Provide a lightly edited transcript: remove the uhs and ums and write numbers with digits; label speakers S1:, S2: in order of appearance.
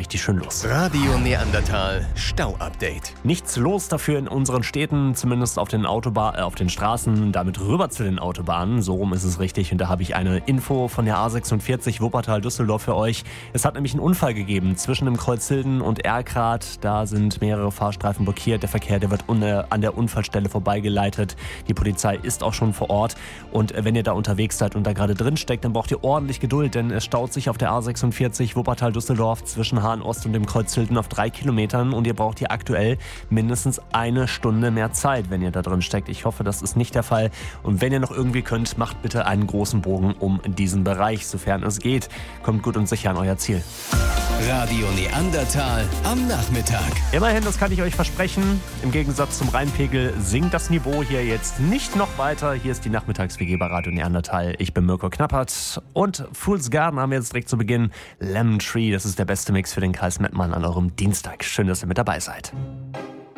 S1: richtig schön los.
S2: Radio Neandertal Stau-Update.
S1: Nichts los dafür in unseren Städten, zumindest auf den Straßen, damit rüber zu den Autobahnen. So rum ist es richtig. Und da habe ich eine Info von der A46 Wuppertal-Düsseldorf für euch. Es hat nämlich einen Unfall gegeben zwischen dem Kreuzhilden und Erkrath. Da sind mehrere Fahrstreifen blockiert. Der Verkehr, der wird an der Unfallstelle vorbeigeleitet. Die Polizei ist auch schon vor Ort. Und wenn ihr da unterwegs seid und da gerade drin steckt, dann braucht ihr ordentlich Geduld, denn es staut sich auf der A46 Wuppertal-Düsseldorf zwischen Hahn-Ost und dem Kreuzhilden auf 3 Kilometern und ihr braucht hier aktuell mindestens eine Stunde mehr Zeit, wenn ihr da drin steckt. Ich hoffe, das ist nicht der Fall. Und wenn ihr noch irgendwie könnt, macht bitte einen großen Bogen um diesen Bereich, sofern es geht. Kommt gut und sicher an euer Ziel.
S2: Radio Neandertal am Nachmittag.
S1: Immerhin, das kann ich euch versprechen, im Gegensatz zum Rheinpegel sinkt das Niveau hier jetzt nicht noch weiter. Hier ist die Nachmittags-WG bei Radio Neandertal. Ich bin Mirko Knappert und Fool's Garden haben wir jetzt direkt zu Beginn. Lemon Tree, das ist der beste Mix für den Kreis Mettmann an eurem Dienstag. Schön, dass ihr mit dabei seid.